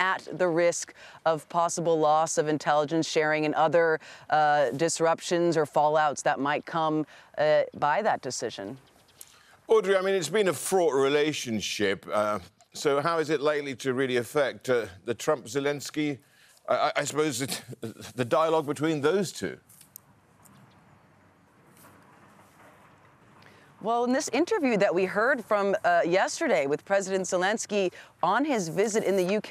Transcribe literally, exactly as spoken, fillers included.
at the risk of possible loss of intelligence sharing and other uh, disruptions or fallouts that might come uh, by that decision? Audrey, I mean, it's been a fraught relationship. Uh, so how is it likely to really affect uh, the Trump-Zelensky, I, I suppose, it, the dialogue between those two? Well, in this interview that we heard from uh, yesterday with President Zelensky on his visit in the U K,